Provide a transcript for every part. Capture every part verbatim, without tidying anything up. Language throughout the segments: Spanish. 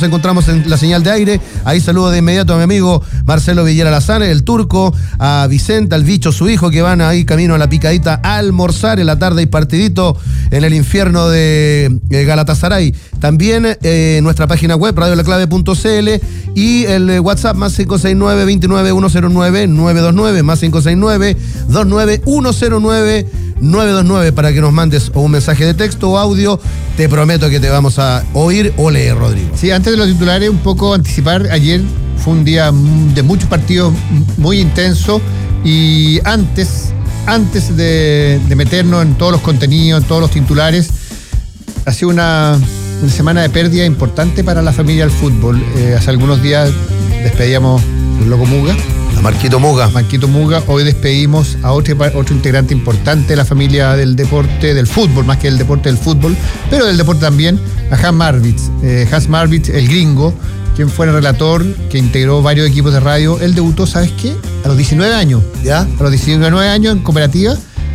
Nos encontramos en la señal de aire. Ahí saludo de inmediato a mi amigo Marcelo Villera Lazar, el turco, a Vicente, al bicho, su hijo, que van ahí camino a la picadita a almorzar en la tarde y partidito en el infierno de Galatasaray. También eh, nuestra página web, radio la clave punto c l, y el WhatsApp más cinco seis nueve, veintinueve, ciento nueve, nueve dos nueve, más cinco seis nueve, veintinueve, ciento nueve, nueve dos nueve, para que nos mandes o un mensaje de texto o audio. Te prometo que te vamos a oír o leer, Rodrigo. Sí, antes de los titulares, un poco anticipar. Ayer fue un día de muchos partidos muy intenso, y antes, antes de, de meternos en todos los contenidos, en todos los titulares, ha sido una, una semana de pérdida importante para la familia del fútbol. Eh, hace algunos días despedíamos al Loco Muga. A Marquito Muga. Marquito Muga. Hoy despedimos a otro, otro integrante importante de la familia del deporte, del fútbol, más que del deporte del fútbol, pero del deporte también, a Hans Marwitz. Eh, Hans Marwitz, el gringo, quien fue el relator, que integró varios equipos de radio. Él debutó, ¿sabes qué? A los diecinueve años. ¿Ya? A los diecinueve años en cooperativa.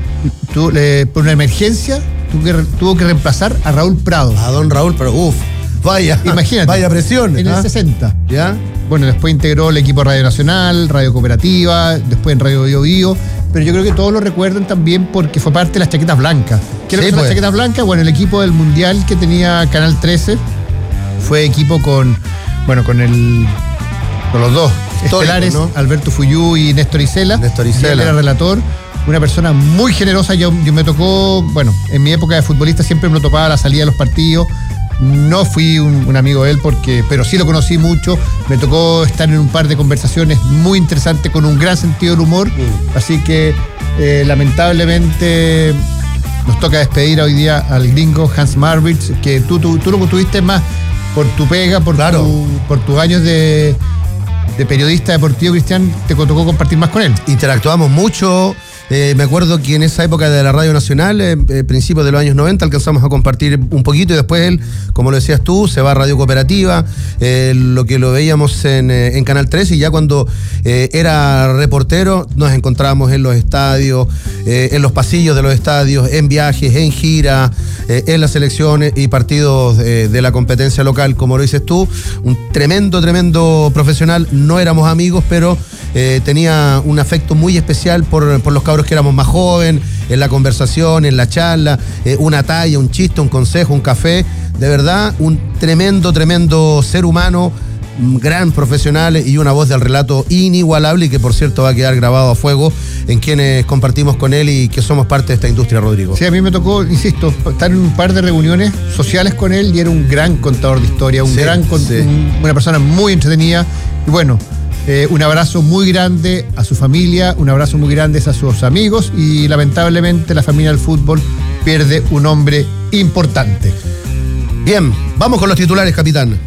Tú, eh, por una emergencia, tuvo que, tuvo que reemplazar a Raúl Prado. A don Raúl, pero uff. Vaya, imagínate. Vaya presión. En ¿ah? el sesenta. ¿Ya? Bueno, después integró el equipo Radio Nacional, Radio Cooperativa, después en Radio Bio Bio, pero yo creo que todos lo recuerdan también porque fue parte de las chaquetas blancas. ¿Qué sí, son pues. las chaquetas blancas? Bueno, el equipo del Mundial que tenía Canal trece fue equipo con, bueno, con el con los dos Histórico, estelares, ¿no? Alberto Fuyú y Néstor Isela. Néstor Isela. Y él era relator. Una persona muy generosa. Yo, yo me tocó, bueno, en mi época de futbolista siempre me topaba a la salida de los partidos. No fui un, un amigo de él, porque, pero sí lo conocí mucho. Me tocó estar en un par de conversaciones muy interesantes, con un gran sentido del humor. Mm. Así que, eh, lamentablemente, nos toca despedir hoy día al gringo Hans Marwitz, que tú, tú, tú lo tuviste más por tu pega, por, claro. tu, por tus años de, de periodista deportivo, Cristian. Te tocó compartir más con él. Interactuamos mucho. Eh, me acuerdo que en esa época de la Radio Nacional, eh, eh, principios de los años noventa, alcanzamos a compartir un poquito, y después él, como lo decías tú, se va a Radio Cooperativa, eh, lo que lo veíamos en, eh, en Canal trece, y ya cuando eh, era reportero nos encontrábamos en los estadios, eh, en los pasillos de los estadios, en viajes, en gira, eh, en las selecciones y partidos eh, de la competencia local, como lo dices tú. Un tremendo, tremendo profesional. No éramos amigos, pero eh, tenía un afecto muy especial por, por los cabros que éramos más jóvenes, en la conversación, en la charla, eh, una talla, un chiste, un consejo, un café. De verdad, un tremendo, tremendo ser humano, un gran profesional y una voz del relato inigualable, y que por cierto va a quedar grabado a fuego en quienes compartimos con él y que somos parte de esta industria, Rodrigo. Sí, a mí me tocó, insisto, estar en un par de reuniones sociales con él, y era un gran contador de historia, un sí, gran con, sí. un, una persona muy entretenida. Y bueno, Eh, un abrazo muy grande a su familia, un abrazo muy grande a sus amigos, y lamentablemente la familia del fútbol pierde un hombre importante. Bien, vamos con los titulares, capitán.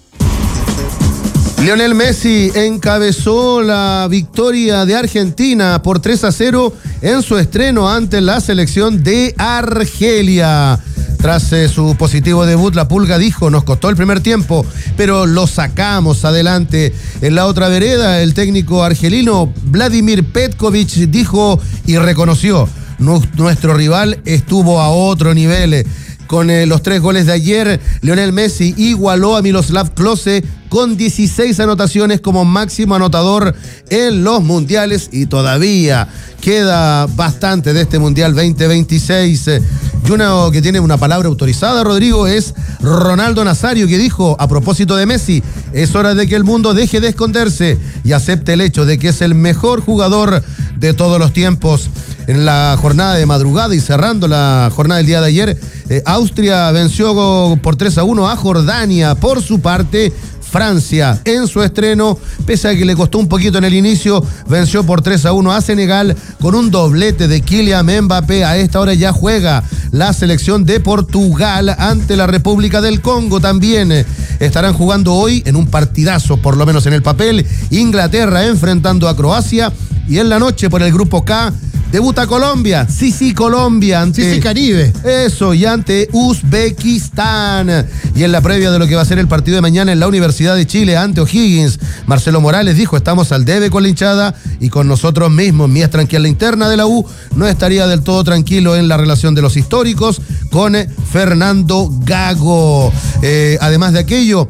Lionel Messi encabezó la victoria de Argentina por tres a cero en su estreno ante la selección de Argelia. Tras eh, su positivo debut, la Pulga dijo: nos costó el primer tiempo, pero lo sacamos adelante. En la otra vereda, el técnico argelino Vladimir Petkovic dijo y reconoció: nuestro rival estuvo a otro nivel. Con eh, los tres goles de ayer, Lionel Messi igualó a Miroslav Klose con dieciséis anotaciones como máximo anotador en los mundiales, y todavía queda bastante de este Mundial veinte veintiséis. Y uno que tiene una palabra autorizada, Rodrigo, es Ronaldo Nazario, que dijo a propósito de Messi: es hora de que el mundo deje de esconderse y acepte el hecho de que es el mejor jugador de todos los tiempos. En la jornada de madrugada y cerrando la jornada del día de ayer, eh, Austria venció por tres a uno a Jordania. Por su parte, Francia, en su estreno, pese a que le costó un poquito en el inicio, venció por tres a uno a Senegal con un doblete de Kylian Mbappé. A esta hora ya juega la selección de Portugal ante la República del Congo. También estarán jugando hoy en un partidazo, por lo menos en el papel, Inglaterra enfrentando a Croacia, y en la noche por el grupo K debuta Colombia, sí, sí, Colombia, ante... Sí, sí, Caribe. Eso, y ante Uzbekistán. Y en la previa de lo que va a ser el partido de mañana en la Universidad de Chile ante O'Higgins, Marcelo Morales dijo: estamos al debe con la hinchada y con nosotros mismos. Mías tranquila, la interna de la U no estaría del todo tranquilo en la relación de los históricos con Fernando Gago. Eh, además de aquello,